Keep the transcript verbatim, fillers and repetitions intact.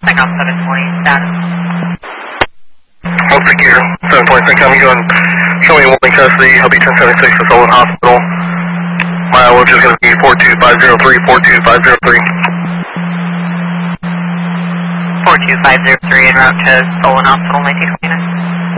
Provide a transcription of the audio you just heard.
SACOM seven twenty, status. One thank you, seven twenty SACOM, you go and show me one custody, L B ten seventy-six to Sullivan Hospital. Mileage is going to be four two five zero three, four two five zero three. four two five zero three en route to Sullivan Hospital, nineteen twenty-nine.